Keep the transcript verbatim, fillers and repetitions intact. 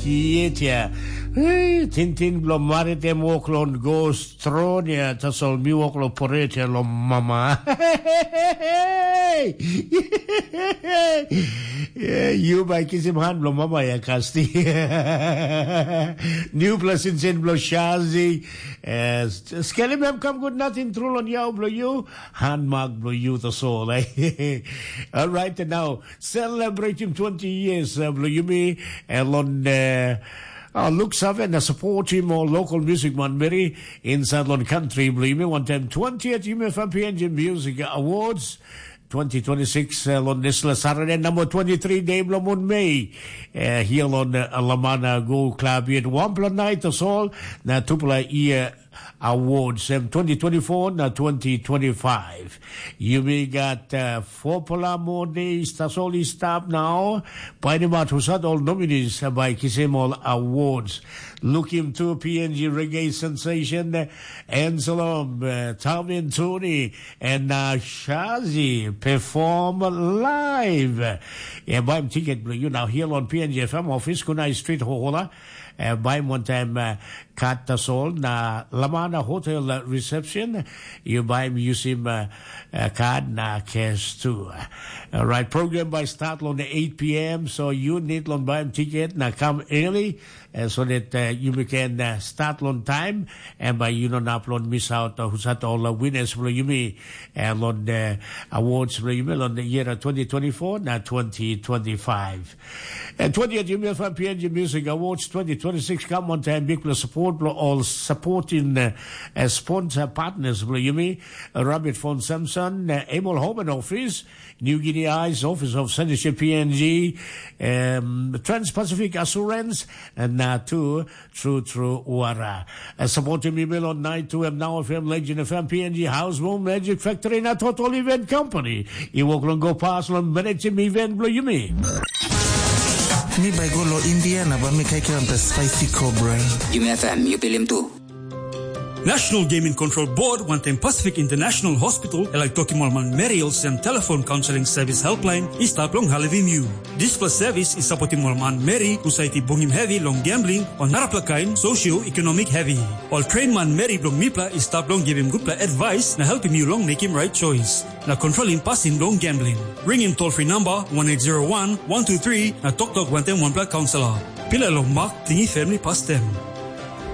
Kietia. Hey, Tintin blo marite moklon go stronia tasol mi woklo porete lo mama. You by kisim han blo mama ya kasti. New plus in sin blo shazi. Skelly mem come good nothing true on you blo you. Han mag blo you the soul. All right, and now celebrating twenty years blo you me and on Uh, looks of and support him or local music man Mary in Southern Country, believe me, one time twentieth U M F M P N G Music Awards twenty twenty-six uh, on this Saturday, number twenty-three, Dave Lamont May, uh, here on uh, Lamana Go Club at one plus night or so, na tupla year awards, um, twenty twenty-four, na twenty twenty-five. You may got uh, four pola more days, that's all is stop now. By the matter, who's had all nominees uh, by Kisemol Awards. Looking to P N G Reggae Sensation, uh, Anselm, uh, Tommy and Tony, and uh, Shazi perform live. Yeah, buy him ticket, you now here on P N G F M office, Kunai Street, Hohola. Uh, buy him one time, uh, Kat Tasol, na Lamana Hotel uh, reception. You buy him, use him, uh, uh, card, na cash too. All right, program by start on the eight p.m. So you need to buy him ticket, na come early. Uh, so that uh, you can uh, start on time and by you don't upload miss out uh, who's at all the winners for you me and on the awards for you on the year twenty twenty-four now twenty twenty-five and twentieth U M F M P N G Music Awards twenty twenty-six come on time big support for all supporting uh, uh, sponsor partners for you me uh, Robert von Samson uh, Emil Home Office New Guinea Eyes Office of Senator P N G um, Trans-Pacific Assurance and now too true true Wara. Uh, supporting me bill on night two M now F M Legend F M P N G House Boom Magic Factory na Total Event Company. You walk on go past on manage me event blow you me. Mi by go lo India na ba mi kai kiram ta Spicy Cobra. U M F M you pilim tu. National Gaming Control Board, One Time Pacific International Hospital, elak toki malman Mariels and telephone counseling service helpline is taplong halivim you. This plus service is supporting malman Mary, society bungim heavy long gambling on naraplakain socio-economic heavy. All train man Mary blong mipla is taplong give him good advice na help him you long make him right choice. Na controlling passing long gambling. Ring him toll free number one eight zero one one two three na talk talk one ten one pla counselor. Pila long mark tingi family past them.